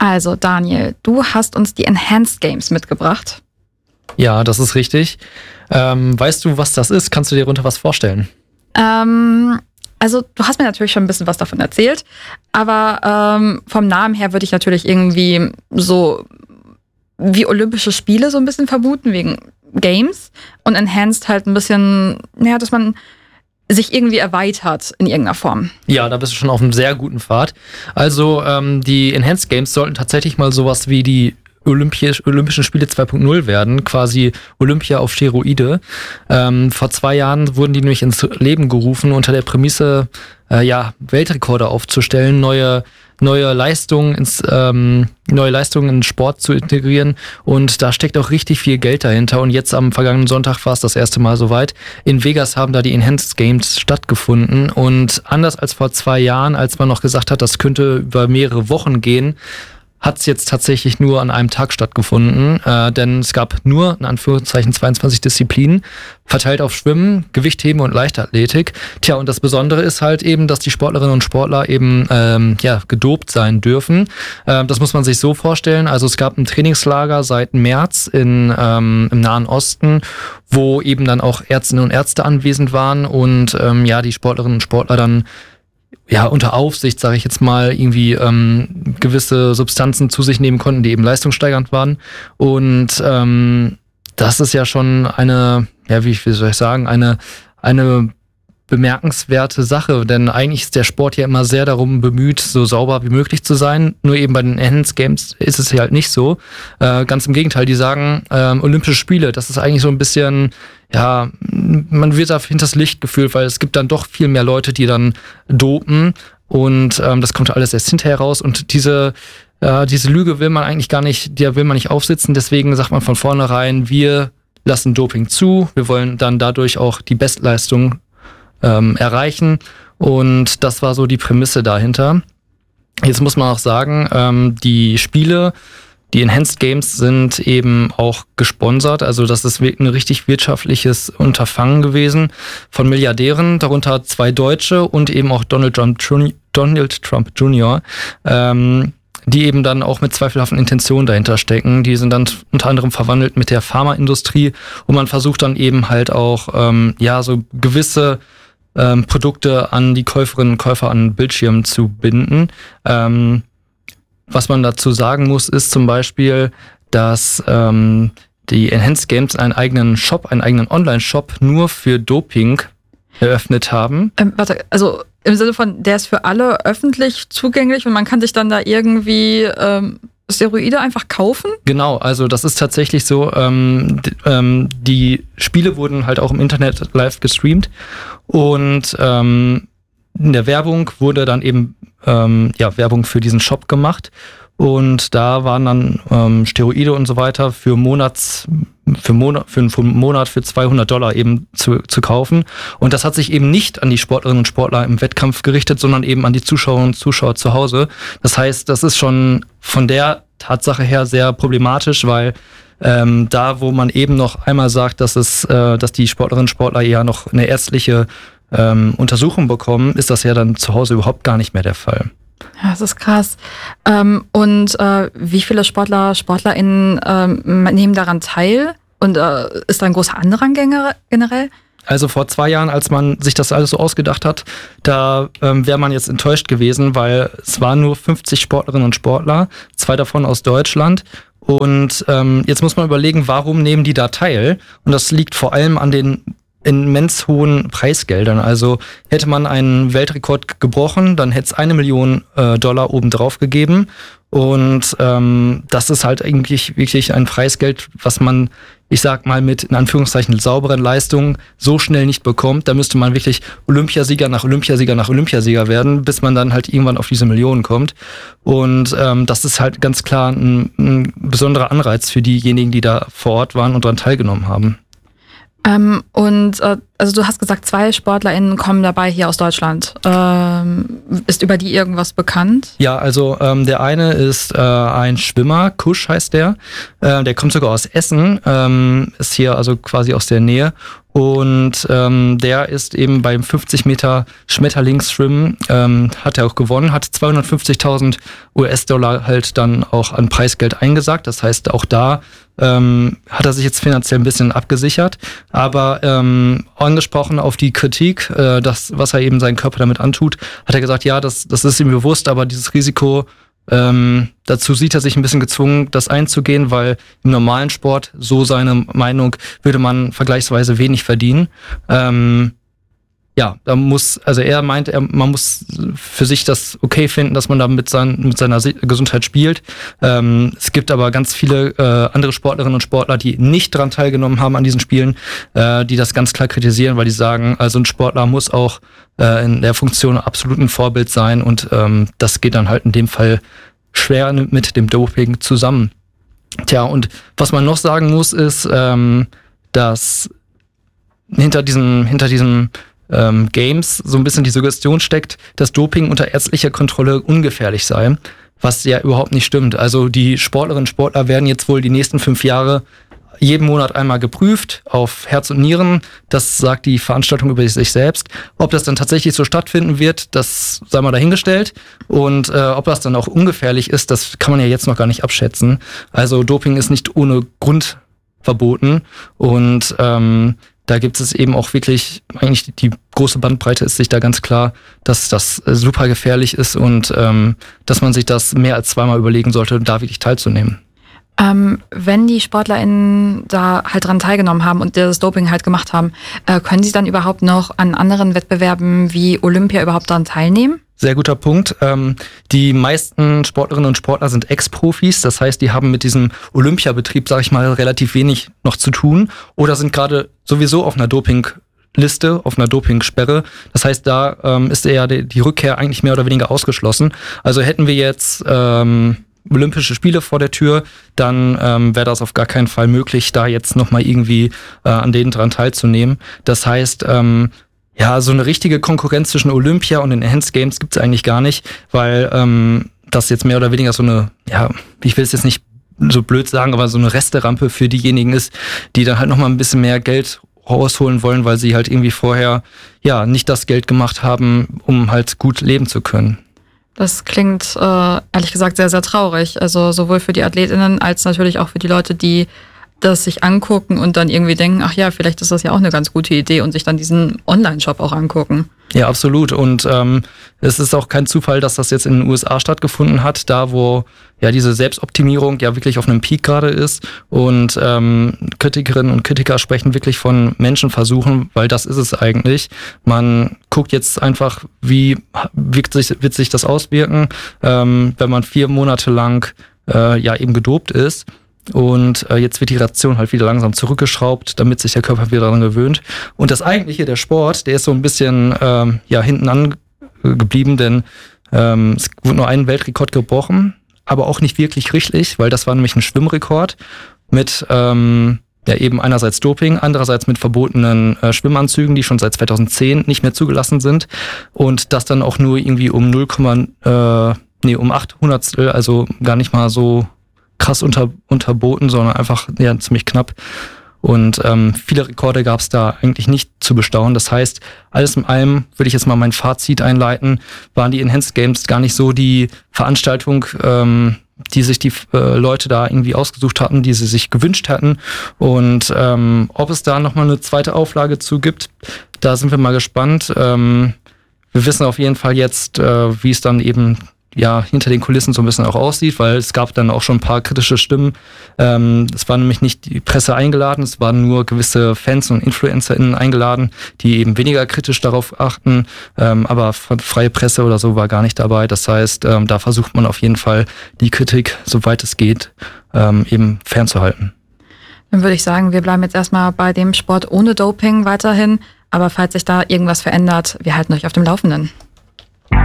Also Daniel, du hast uns die Enhanced Games mitgebracht. Ja, das ist richtig. Weißt du, was das ist? Kannst du dir darunter was vorstellen? Also du hast mir natürlich schon ein bisschen was davon erzählt, aber vom Namen her würde ich natürlich irgendwie so wie Olympische Spiele so ein bisschen vermuten, wegen Games, und Enhanced halt ein bisschen, ja, dass man sich irgendwie erweitert in irgendeiner Form. Ja, da bist du schon auf einem sehr guten Pfad. Also die Enhanced Games sollten tatsächlich mal sowas wie die Olympischen Spiele 2.0 werden, quasi Olympia auf Steroide. Vor 2 Jahren wurden die nämlich ins Leben gerufen unter der Prämisse, Weltrekorde aufzustellen, neue Leistungen in Sport zu integrieren, und da steckt auch richtig viel Geld dahinter. Und jetzt am vergangenen Sonntag war es das erste Mal soweit. In Vegas haben da die Enhanced Games stattgefunden, und anders als vor 2 Jahren, als man noch gesagt hat, das könnte über mehrere Wochen gehen, hat es jetzt tatsächlich nur an einem Tag stattgefunden, denn es gab nur, in Anführungszeichen, 22 Disziplinen, verteilt auf Schwimmen, Gewichtheben und Leichtathletik. Tja, und das Besondere ist halt eben, dass die Sportlerinnen und Sportler eben gedopt sein dürfen. Das muss man sich so vorstellen. Also es gab ein Trainingslager seit März im Nahen Osten, wo eben dann auch Ärztinnen und Ärzte anwesend waren und die Sportlerinnen und Sportler dann unter Aufsicht, sage ich jetzt mal, irgendwie gewisse Substanzen zu sich nehmen konnten, die eben leistungssteigernd waren. Und das ist ja schon eine bemerkenswerte Sache, denn eigentlich ist der Sport ja immer sehr darum bemüht, so sauber wie möglich zu sein. Nur eben bei den Enhanced Games ist es ja halt nicht so. Ganz im Gegenteil, die sagen, Olympische Spiele, das ist eigentlich so ein bisschen, man wird da hinters Licht geführt, weil es gibt dann doch viel mehr Leute, die dann dopen, und das kommt alles erst hinterher raus, und diese Lüge will man eigentlich gar nicht, der will man nicht aufsitzen, deswegen sagt man von vornherein, wir lassen Doping zu, wir wollen dann dadurch auch die Bestleistung erreichen, und das war so die Prämisse dahinter. Jetzt muss man auch sagen, die Spiele, die Enhanced Games sind eben auch gesponsert, also das ist ein richtig wirtschaftliches Unterfangen gewesen von Milliardären, darunter 2 Deutsche und eben auch Donald Trump Jr., die eben dann auch mit zweifelhaften Intentionen dahinter stecken. Die sind dann unter anderem verwandelt mit der Pharmaindustrie, und man versucht dann eben halt auch so gewisse Produkte an die Käuferinnen und Käufer an Bildschirmen zu binden. Was man dazu sagen muss, ist zum Beispiel, dass die Enhanced Games einen eigenen Online-Shop nur für Doping eröffnet haben. Also im Sinne von, der ist für alle öffentlich zugänglich und man kann sich dann da irgendwie Steroide einfach kaufen? Genau, also das ist tatsächlich so. Die Spiele wurden halt auch im Internet live gestreamt, und in der Werbung wurde dann eben Werbung für diesen Shop gemacht, und da waren dann Steroide und so weiter für einen Monat für $200 eben zu kaufen, und das hat sich eben nicht an die Sportlerinnen und Sportler im Wettkampf gerichtet, sondern eben an die Zuschauerinnen und Zuschauer zu Hause. Das heißt, das ist schon von der Tatsache her sehr problematisch, weil da, wo man eben noch einmal sagt, dass die Sportlerinnen und Sportler eher noch eine ärztliche Untersuchung bekommen, ist das ja dann zu Hause überhaupt gar nicht mehr der Fall. Ja, das ist krass. Und wie viele SportlerInnen nehmen daran teil? Und ist da ein großer Andrang generell? Also vor 2 Jahren, als man sich das alles so ausgedacht hat, da wäre man jetzt enttäuscht gewesen, weil es waren nur 50 Sportlerinnen und Sportler, 2 davon aus Deutschland. Und jetzt muss man überlegen, warum nehmen die da teil? Und das liegt vor allem an den immens hohen Preisgeldern. Also hätte man einen Weltrekord gebrochen, dann hätte es $1 Million obendrauf gegeben. Und das ist halt eigentlich wirklich ein Preisgeld, was man, ich sag mal, mit in Anführungszeichen sauberen Leistungen so schnell nicht bekommt. Da müsste man wirklich Olympiasieger nach Olympiasieger nach Olympiasieger werden, bis man dann halt irgendwann auf diese Millionen kommt. Und das ist halt ganz klar ein besonderer Anreiz für diejenigen, die da vor Ort waren und daran teilgenommen haben. Also du hast gesagt, 2 SportlerInnen kommen dabei hier aus Deutschland. Ist über die irgendwas bekannt? Ja, also der eine ist ein Schwimmer, Kusch heißt der. Der kommt sogar aus Essen, ist hier also quasi aus der Nähe. Und der ist eben beim 50 Meter Schmetterlingsschwimmen, hat er auch gewonnen, hat 250.000 US-Dollar halt dann auch an Preisgeld eingesagt. Das heißt, auch da hat er sich jetzt finanziell ein bisschen abgesichert. Aber angesprochen auf die Kritik, das, was er eben seinen Körper damit antut, hat er gesagt, ja, das ist ihm bewusst, aber dieses Risiko, dazu sieht er sich ein bisschen gezwungen, das einzugehen, weil im normalen Sport, so seine Meinung, würde man vergleichsweise wenig verdienen. Ja, er meint, man muss für sich das okay finden, dass man da mit seiner Gesundheit spielt. Es gibt aber ganz viele andere Sportlerinnen und Sportler, die nicht daran teilgenommen haben an diesen Spielen, die das ganz klar kritisieren, weil die sagen, also ein Sportler muss auch in der Funktion absolut ein Vorbild sein und das geht dann halt in dem Fall schwer mit dem Doping zusammen. Tja, und was man noch sagen muss, ist, dass hinter diesem Games so ein bisschen die Suggestion steckt, dass Doping unter ärztlicher Kontrolle ungefährlich sei, was ja überhaupt nicht stimmt. Also die Sportlerinnen und Sportler werden jetzt wohl die nächsten 5 Jahre jeden Monat einmal geprüft auf Herz und Nieren. Das sagt die Veranstaltung über sich selbst. Ob das dann tatsächlich so stattfinden wird, das sei mal dahingestellt. Und ob das dann auch ungefährlich ist, das kann man ja jetzt noch gar nicht abschätzen. Also Doping ist nicht ohne Grund verboten. Und da gibt es eben auch wirklich, eigentlich die große Bandbreite ist sich da ganz klar, dass das super gefährlich ist und dass man sich das mehr als zweimal überlegen sollte, da wirklich teilzunehmen. Wenn die SportlerInnen da halt dran teilgenommen haben und das Doping halt gemacht haben, können sie dann überhaupt noch an anderen Wettbewerben wie Olympia überhaupt daran teilnehmen? Sehr guter Punkt. Die meisten Sportlerinnen und Sportler sind Ex-Profis, das heißt, die haben mit diesem Olympiabetrieb, sag ich mal, relativ wenig noch zu tun oder sind gerade sowieso auf einer Dopingliste, auf einer Dopingsperre. Das heißt, da ist eher die Rückkehr eigentlich mehr oder weniger ausgeschlossen. Also hätten wir jetzt Olympische Spiele vor der Tür, dann wäre das auf gar keinen Fall möglich, da jetzt nochmal irgendwie an denen dran teilzunehmen. Das heißt, ja, so eine richtige Konkurrenz zwischen Olympia und den Enhanced Games gibt's eigentlich gar nicht, weil das jetzt mehr oder weniger so eine, ja, ich will es jetzt nicht so blöd sagen, aber so eine Resterampe für diejenigen ist, die dann halt nochmal ein bisschen mehr Geld rausholen wollen, weil sie halt irgendwie vorher ja nicht das Geld gemacht haben, um halt gut leben zu können. Das klingt ehrlich gesagt sehr, sehr traurig. Also sowohl für die AthletInnen als natürlich auch für die Leute, die das sich angucken und dann irgendwie denken, ach ja, vielleicht ist das ja auch eine ganz gute Idee und sich dann diesen Online-Shop auch angucken. Ja, absolut. Und es ist auch kein Zufall, dass das jetzt in den USA stattgefunden hat, da wo ja diese Selbstoptimierung ja wirklich auf einem Peak gerade ist. Und Kritikerinnen und Kritiker sprechen wirklich von Menschenversuchen, weil das ist es eigentlich. Man guckt jetzt einfach, wie wird sich das auswirken, wenn man 4 Monate lang ja eben gedopt ist. Und jetzt wird die Ration halt wieder langsam zurückgeschraubt, damit sich der Körper wieder daran gewöhnt. Und das eigentliche, der Sport, der ist so ein bisschen ja hinten an geblieben, denn es wurde nur ein Weltrekord gebrochen, aber auch nicht wirklich richtig, weil das war nämlich ein Schwimmrekord mit ja eben einerseits Doping, andererseits mit verbotenen Schwimmanzügen, die schon seit 2010 nicht mehr zugelassen sind und das dann auch nur irgendwie um 0,8 also gar nicht mal so krass unterboten, sondern einfach ja ziemlich knapp. Und viele Rekorde gab es da eigentlich nicht zu bestaunen. Das heißt, alles in allem würde ich jetzt mal mein Fazit einleiten, waren die Enhanced Games gar nicht so die Veranstaltung, die sich die Leute da irgendwie ausgesucht hatten, die sie sich gewünscht hatten. Und ob es da nochmal eine zweite Auflage zu gibt, da sind wir mal gespannt. Wir wissen auf jeden Fall jetzt, wie es dann eben ja hinter den Kulissen so ein bisschen auch aussieht, weil es gab dann auch schon ein paar kritische Stimmen. Es war nämlich nicht die Presse eingeladen, es waren nur gewisse Fans und InfluencerInnen eingeladen, die eben weniger kritisch darauf achten, aber freie Presse oder so war gar nicht dabei. Das heißt, da versucht man auf jeden Fall die Kritik, soweit es geht, eben fernzuhalten. Dann würde ich sagen, wir bleiben jetzt erstmal bei dem Sport ohne Doping weiterhin, aber falls sich da irgendwas verändert, wir halten euch auf dem Laufenden.